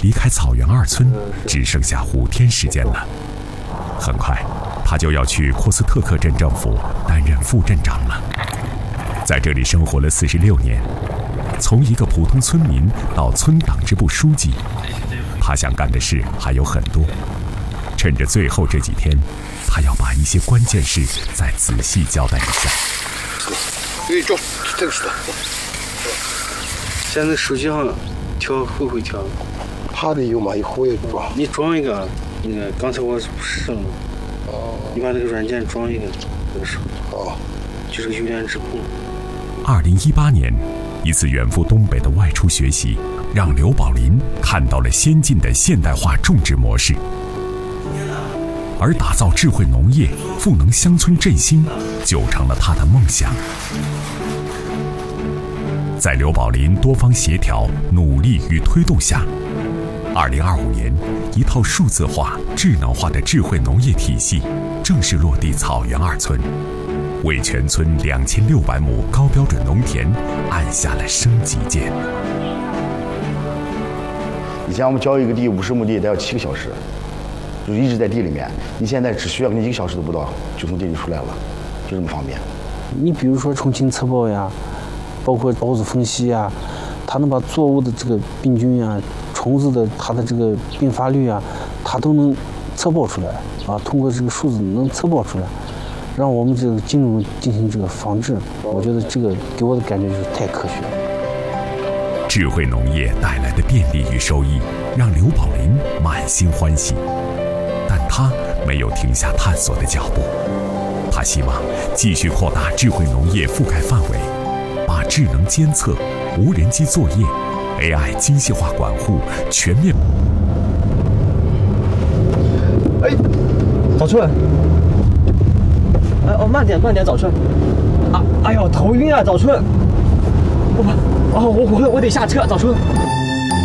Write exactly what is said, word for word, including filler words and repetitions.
离开草原二村只剩下五天时间了。很快，他就要去霍斯特克镇政府担任副镇长了。在这里生活了四十六年，从一个普通村民到村党支部书记，他想干的事还有很多。趁着最后这几天，他要把一些关键事再仔细交代一下。 对，装这个是的。 现在手机上调会不会调？ 他的有吗？以后我也装。 你装一个，那个刚才我试了。哦。你把那个软件装一个，这个手。 哦。 就是个油电质控。 二零一八年，一次远赴东北的外出学习，让刘宝林看到了先进的现代化种植模式。而打造智慧农业、赋能乡村振兴，就成了他的梦想。在刘宝林多方协调、努力与推动下，二零二五年，一套数字化、智能化的智慧农业体系正式落地草原二村，为全村两千六百亩高标准农田按下了升级键。 以前我们交一个地五十亩地得要七个小时。就一直在地里面，你现在只需要你一个小时都不到，就从地里出来了，就这么方便。 你比如说重新测报呀，包括孢子分析呀，它能把作物的这个病菌呀、虫子的它的这个病发率啊，它都能测报出来啊。通过这个数字能测报出来，让我们这个金融进行这个防治。我觉得这个给我的感觉就是太科学了。 智慧农业带来的便利与收益，让刘宝林满心欢喜。但他没有停下探索的脚步，他希望继续扩大智慧农业覆盖范围，把智能监测、无人机作业、A I 精细化管护全面。 哎，早春，哎哦，慢点慢点，早春。啊，哎呦，头晕啊，早春。我哦，我我我得下车，早春。